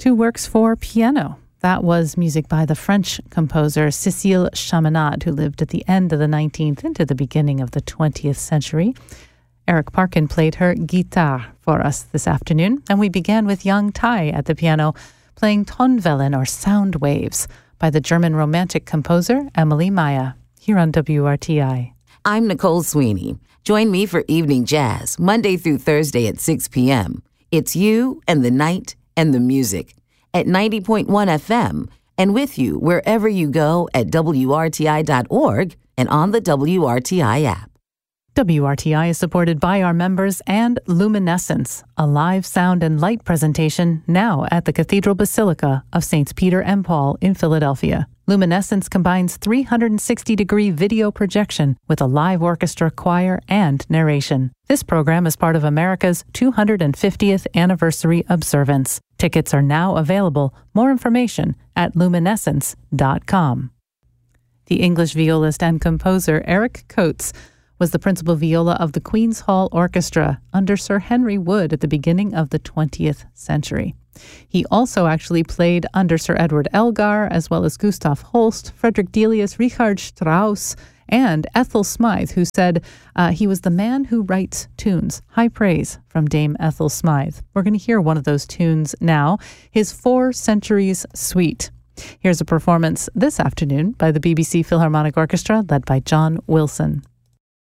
Two works for piano. That was music by the French composer Cécile Chaminade, who lived at the end of the 19th into the beginning of the 20th century. Eric Parkin played her guitar for us this afternoon, and we began with Yang Tai at the piano, playing Tonwellen, or sound waves, by the German Romantic composer Emily Meyer, here on WRTI. I'm Nicole Sweeney. Join me for Evening Jazz, Monday through Thursday at 6 p.m. It's you and the night and the music at 90.1 FM and with you wherever you go at WRTI.org and on the WRTI app. WRTI is supported by our members and Luminescence, a live sound and light presentation now at the Cathedral Basilica of Saints Peter and Paul in Philadelphia. Luminescence combines 360-degree video projection with a live orchestra, choir, and narration. This program is part of America's 250th anniversary observance. Tickets are now available. More information at luminescence.com. The English violist and composer Eric Coates was the principal viola of the Queen's Hall Orchestra under Sir Henry Wood at the beginning of the 20th century. He also actually played under Sir Edward Elgar, as well as Gustav Holst, Frederick Delius, Richard Strauss, and Ethel Smythe, who said he was the man who writes tunes. High praise from Dame Ethel Smythe. We're going to hear one of those tunes now, his 4 Centuries Suite. Here's a performance this afternoon by the BBC Philharmonic Orchestra, led by John Wilson.